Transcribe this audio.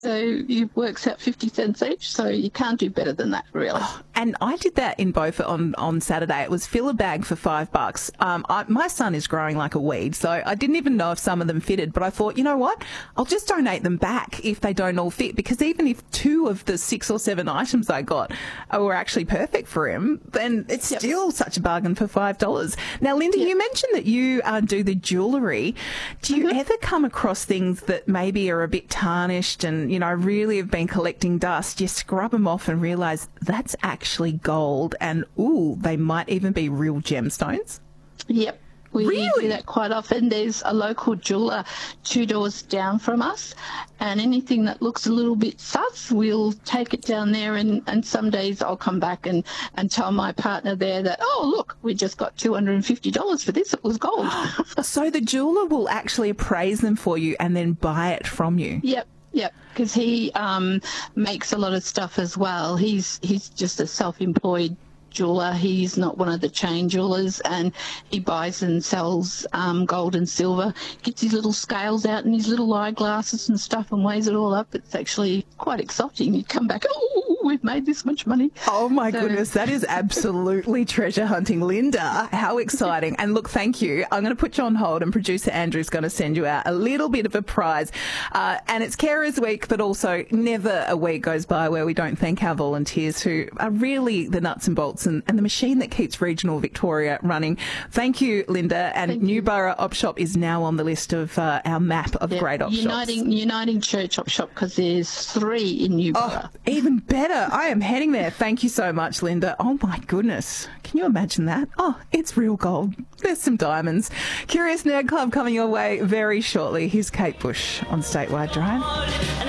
So it works out 50 cents each, so you can't do better than that, really. And I did that in Beaufort on Saturday. It was fill a bag for $5. My son is growing like a weed, so I didn't even know if some of them fitted, but I thought, you know what? I'll just donate them back if they don't all fit, because even if 2 of the 6 or 7 items I got were actually perfect for him, then it's still such a bargain for $5. Now, Linda, you mentioned that you do the jewellery. Do you ever come across things that maybe are a bit tarnished and, really have been collecting dust? You scrub them off and realise that's actually gold, and they might even be real gemstones? Yep. We do that quite often. There's a local jeweller 2 doors down from us, and anything that looks a little bit sus, we'll take it down there, and some days I'll come back and tell my partner there that, oh, look, we just got $250 for this. It was gold. So the jeweller will actually appraise them for you and then buy it from you? Yep, because he makes a lot of stuff as well. He's just a self-employed jeweller. He's not one of the chain jewellers, and he buys and sells gold and silver. Gets his little scales out and his little eyeglasses and stuff and weighs it all up. It's actually quite exciting. You come back, oh, we've made this much money. Oh my goodness, that is absolutely treasure hunting. Linda, how exciting. And look, thank you. I'm going to put you on hold, and producer Andrew's going to send you out a little bit of a prize. And it's Carers Week, but also never a week goes by where we don't thank our volunteers, who are really the nuts and bolts and the machine that keeps regional Victoria running. Thank you, Linda. And Newborough Op Shop is now on the list of our map of great op shops. Uniting Church Op Shop, because there's 3 in Newborough. Oh, even better. I am heading there. Thank you so much, Linda. Oh my goodness. Can you imagine that? Oh, it's real gold. There's some diamonds. Curious Nerd Club coming your way very shortly. Here's Kate Bush on Statewide Drive.